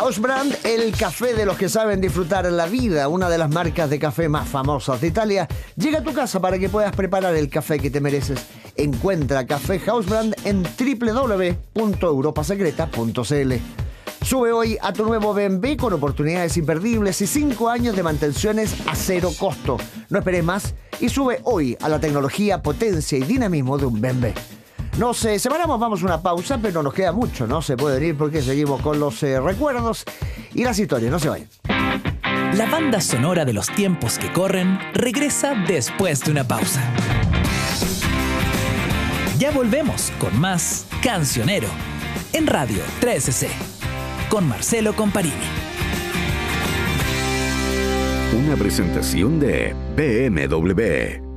Hausbrand, el café de los que saben disfrutar la vida, una de las marcas de café más famosas de Italia, llega a tu casa para que puedas preparar el café que te mereces. Encuentra Café Hausbrand en www.europasecreta.cl. Sube hoy a tu nuevo BMW con oportunidades imperdibles y 5 años de mantenciones a cero costo. No esperes más y sube hoy a la tecnología, potencia y dinamismo de un BMW. Nos separamos, vamos a una pausa, pero nos queda mucho, no se puede ir porque seguimos con los recuerdos y las historias, no se vayan. La banda sonora de los tiempos que corren regresa después de una pausa. Ya volvemos con más Cancionero en Radio 13C con Marcelo Comparini. Una presentación de BMW.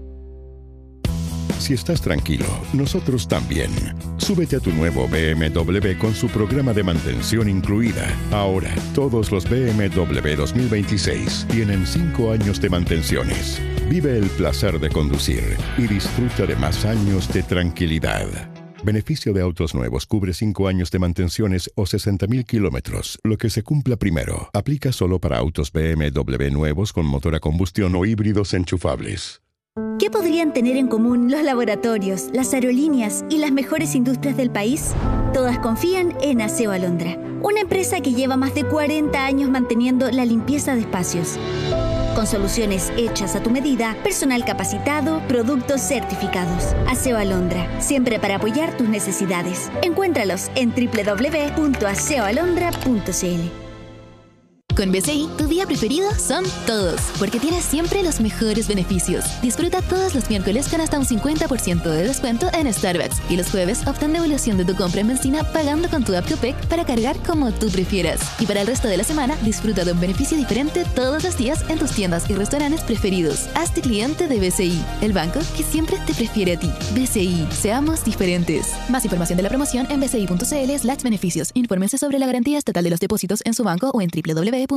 Si estás tranquilo, nosotros también. Súbete a tu nuevo BMW con su programa de mantención incluida. Ahora, todos los BMW 2026 tienen 5 años de mantenciones. Vive el placer de conducir y disfruta de más años de tranquilidad. Beneficio de autos nuevos cubre 5 años de mantenciones o 60.000 kilómetros. Lo que se cumpla primero. Aplica solo para autos BMW nuevos con motor a combustión o híbridos enchufables. ¿Qué podrían tener en común los laboratorios, las aerolíneas y las mejores industrias del país? Todas confían en Aseo Alondra, una empresa que lleva más de 40 años manteniendo la limpieza de espacios. Con soluciones hechas a tu medida, personal capacitado, productos certificados. Aseo Alondra, siempre para apoyar tus necesidades. Encuéntralos en www.aseoalondra.cl. Con BCI, tu día preferido son todos, porque tienes siempre los mejores beneficios. Disfruta todos los miércoles con hasta un 50% de descuento en Starbucks y los jueves obtén devolución de tu compra en benzina pagando con tu app Copec para cargar como tú prefieras. Y para el resto de la semana, disfruta de un beneficio diferente todos los días en tus tiendas y restaurantes preferidos. Hazte cliente de BCI, el banco que siempre te prefiere a ti. BCI, seamos diferentes. Más información de la promoción en bci.cl/beneficios. Infórmense sobre la garantía estatal de los depósitos en su banco o en www.cmfchile.cl.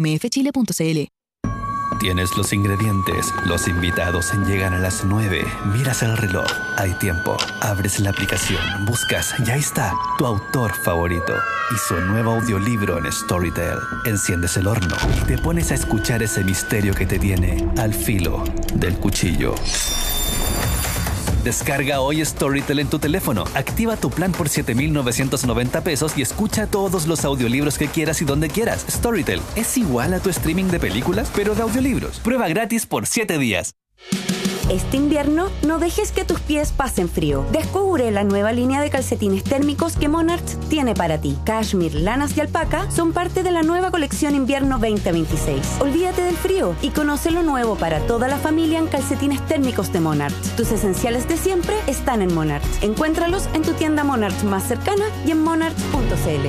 Tienes los ingredientes, los invitados llegan a las 9, miras el reloj, hay tiempo, abres la aplicación, buscas y ahí está, tu autor favorito y su nuevo audiolibro en Storytel. Enciendes el horno y te pones a escuchar ese misterio que te tiene al filo del cuchillo. Descarga hoy Storytel en tu teléfono, activa tu plan por 7,990 pesos y escucha todos los audiolibros que quieras y donde quieras. Storytel es igual a tu streaming de películas, pero de audiolibros. Prueba gratis por 7 días. Este invierno, no dejes que tus pies pasen frío. Descubre la nueva línea de calcetines térmicos que Monarch tiene para ti. Cashmere, lanas y alpaca son parte de la nueva colección invierno 2026. Olvídate del frío y conoce lo nuevo para toda la familia en calcetines térmicos de Monarch. Tus esenciales de siempre están en Monarch. Encuéntralos en tu tienda Monarch más cercana y en monarch.cl.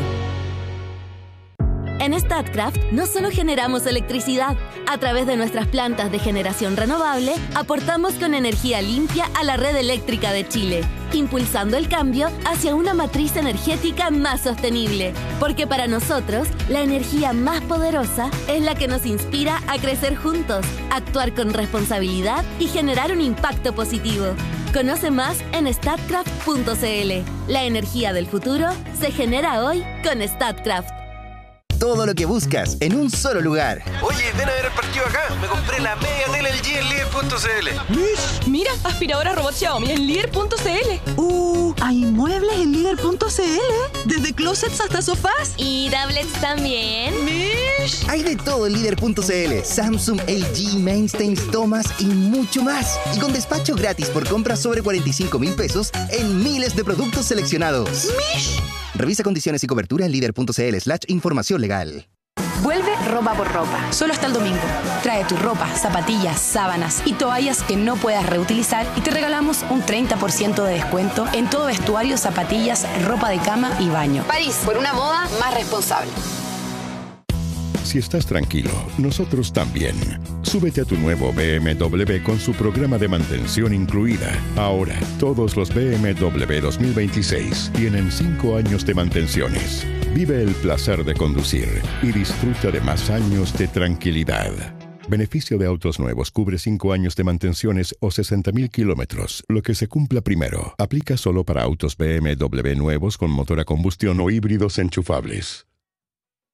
En Statkraft no solo generamos electricidad. A través de nuestras plantas de generación renovable, aportamos con energía limpia a la red eléctrica de Chile, impulsando el cambio hacia una matriz energética más sostenible. Porque para nosotros, la energía más poderosa es la que nos inspira a crecer juntos, actuar con responsabilidad y generar un impacto positivo. Conoce más en statkraft.cl. La energía del futuro se genera hoy con Statkraft. Todo lo que buscas en un solo lugar. Oye, ven a ver el partido acá. Me compré la media tele LG en líder.cl. Mira, aspiradora robot Xiaomi en líder.cl. Hay muebles en líder.cl. Desde closets hasta sofás. Y tablets también. Mish. Hay de todo en líder.cl. Samsung, LG, Mainstays, Thomas y mucho más. Y con despacho gratis por compras sobre 45,000 pesos en miles de productos seleccionados. Mish. Revisa condiciones y cobertura en líder.cl/información legal. Vuelve Ropa por Ropa, solo hasta el domingo. Trae tu ropa, zapatillas, sábanas y toallas que no puedas reutilizar y te regalamos un 30% de descuento en todo vestuario, zapatillas, ropa de cama y baño. París, por una moda más responsable. Si estás tranquilo, nosotros también. Súbete a tu nuevo BMW con su programa de mantención incluida. Ahora, todos los BMW 2026 tienen 5 años de mantenciones. Vive el placer de conducir y disfruta de más años de tranquilidad. Beneficio de autos nuevos cubre 5 años de mantenciones o 60.000 kilómetros. Lo que se cumpla primero. Aplica solo para autos BMW nuevos con motor a combustión o híbridos enchufables.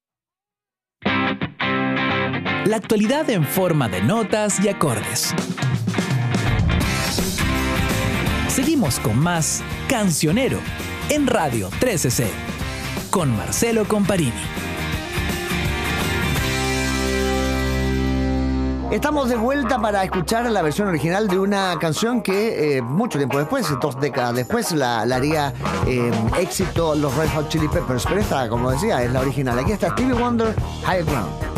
La actualidad en forma de notas y acordes. Seguimos con más Cancionero en Radio 13C con Marcelo Comparini. Estamos de vuelta para escuchar la versión original de una canción que mucho tiempo después, 2 décadas después, la haría éxito los Red Hot Chili Peppers. Pero esta, como decía, es la original. Aquí está Stevie Wonder, High Ground.